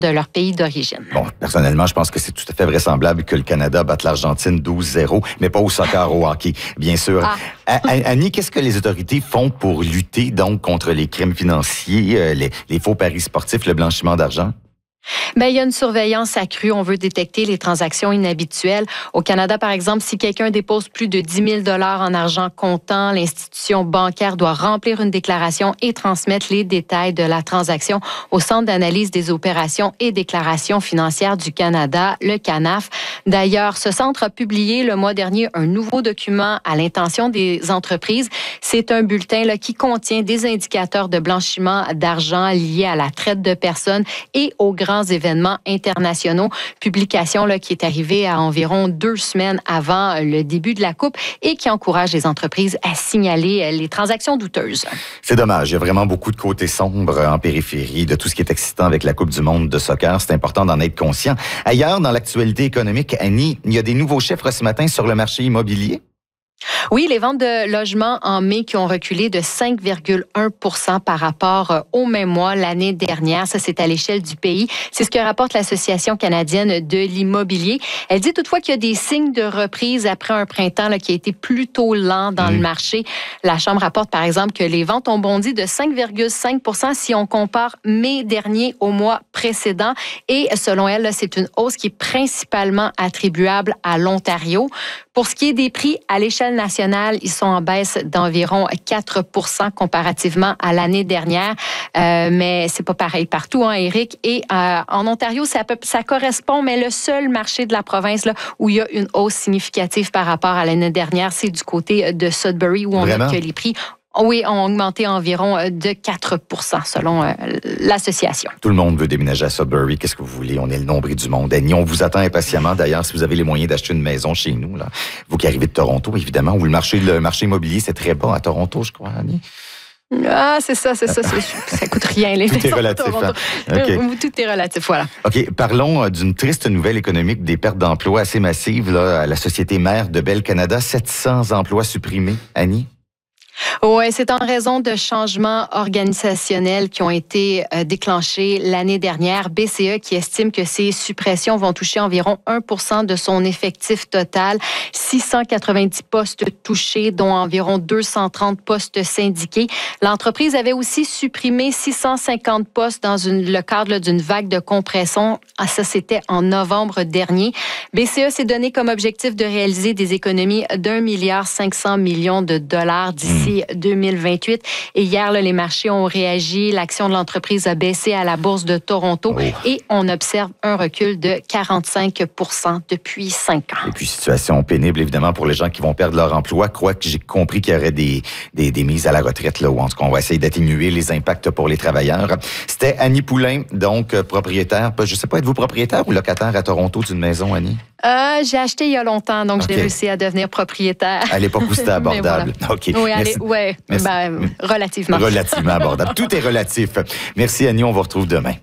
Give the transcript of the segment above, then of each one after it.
de leur pays d'origine. Bon, personnellement, je pense que c'est tout à fait vraisemblable que le Canada batte l'Argentine 12-0, mais pas au soccer, au hockey, bien sûr. Annie, qu'est-ce que les autorités font pour lutter donc contre les crimes financiers, les faux paris sportifs, le blanchiment d'argent? Bien, il y a une surveillance accrue. On veut détecter les transactions inhabituelles. Au Canada, par exemple, si quelqu'un dépose plus de 10 000 en argent comptant, l'institution bancaire doit remplir une déclaration et transmettre les détails de la transaction au Centre d'analyse des opérations et déclarations financières du Canada, le CANAF. D'ailleurs, ce centre a publié le mois dernier un nouveau document à l'intention des entreprises. C'est un bulletin là, qui contient des indicateurs de blanchiment d'argent liés à la traite de personnes et aux grands événements internationaux. Publication là, qui est arrivée à environ 2 semaines avant le début de la Coupe et qui encourage les entreprises à signaler les transactions douteuses. C'est dommage. Il y a vraiment beaucoup de côtés sombres en périphérie de tout ce qui est excitant avec la Coupe du monde de soccer. C'est important d'en être conscient. Ailleurs, dans l'actualité économique, Annie, il y a des nouveaux chiffres ce matin sur le marché immobilier. Oui, les ventes de logements en mai qui ont reculé de 5,1 par rapport au même mois l'année dernière. Ça, c'est à l'échelle du pays. C'est ce que rapporte l'Association canadienne de l'immobilier. Elle dit toutefois qu'il y a des signes de reprise après un printemps là, qui a été plutôt lent dans le marché. La Chambre rapporte, par exemple, que les ventes ont bondi de 5,5 si on compare mai dernier au mois précédent. Et selon elle, là, c'est une hausse qui est principalement attribuable à l'Ontario. Pour ce qui est des prix à l'échelle nationale, ils sont en baisse d'environ 4 comparativement à l'année dernière. Mais c'est pas pareil partout, hein, Éric. Et en Ontario, ça correspond, mais le seul marché de la province là, où il y a une hausse significative par rapport à l'année dernière, c'est du côté de Sudbury, où on note que les prix ont augmenté environ de 4 selon l'association. Tout le monde veut déménager à Sudbury. Qu'est-ce que vous voulez? On est le nombril du monde. Annie, on vous attend impatiemment. D'ailleurs, si vous avez les moyens d'acheter une maison chez nous, là, vous qui arrivez de Toronto, évidemment, où le marché immobilier, c'est très bas à Toronto, je crois, Annie. Ah, c'est ça. Ça coûte rien, les Tout est relatif. Hein? Okay. Tout est relatif, voilà. OK. Parlons d'une triste nouvelle économique, des pertes d'emplois assez massives là, à la société mère de Bell Canada. 700 emplois supprimés. Annie? Oui, c'est en raison de changements organisationnels qui ont été déclenchés l'année dernière. BCE qui estime que ces suppressions vont toucher environ 1 de son effectif total. 690 postes touchés, dont environ 230 postes syndiqués. L'entreprise avait aussi supprimé 650 postes dans le cadre d'une vague de compression. Ça, c'était en novembre dernier. BCE s'est donné comme objectif de réaliser des économies d'1,5 milliard de dollars d'ici 2028. Et hier, là, les marchés ont réagi. L'action de l'entreprise a baissé à la bourse de Toronto et on observe un recul de 45 depuis 5 ans. Et puis, situation pénible, évidemment, pour les gens qui vont perdre leur emploi. Quoique j'ai compris qu'il y aurait des mises à la retraite, là, ou en tout cas, on va essayer d'atténuer les impacts pour les travailleurs. C'était Annie Poulain, donc propriétaire. Je ne sais pas, êtes-vous propriétaire ou locataire à Toronto d'une maison, Annie? J'ai acheté il y a longtemps, donc j'ai réussi à devenir propriétaire. À l'époque où c'était abordable. Voilà. OK. Oui, relativement. Relativement abordable. Tout est relatif. Merci, Annie. On vous retrouve demain.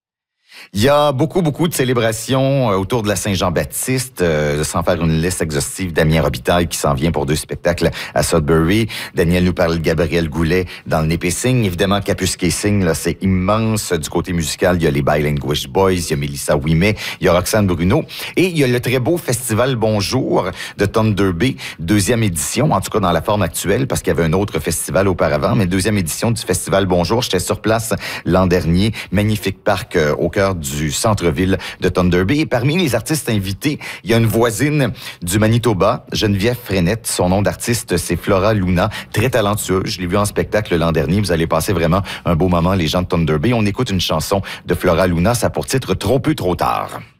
Il y a beaucoup de célébrations autour de la Saint-Jean-Baptiste, sans faire une liste exhaustive. Damien Robitaille qui s'en vient pour 2 spectacles à Sudbury. Daniel nous parle de Gabriel Goulet dans le Népissing. Évidemment, Capus Casing, là, c'est immense. Du côté musical, il y a les Bilanguage Boys, il y a Mélissa Ouimet, il y a Roxane Bruno. Et il y a le très beau festival Bonjour de Thunder Bay, 2e édition, en tout cas dans la forme actuelle, parce qu'il y avait un autre festival auparavant, mais 2e édition du festival Bonjour. J'étais sur place l'an dernier. Magnifique parc au cœur du centre-ville de Thunder Bay. Et parmi les artistes invités, il y a une voisine du Manitoba, Geneviève Frenette. Son nom d'artiste, c'est Flora Luna. Très talentueuse. Je l'ai vue en spectacle l'an dernier. Vous allez passer vraiment un beau moment, les gens de Thunder Bay. On écoute une chanson de Flora Luna. Ça a pour titre Trop peu, trop tard.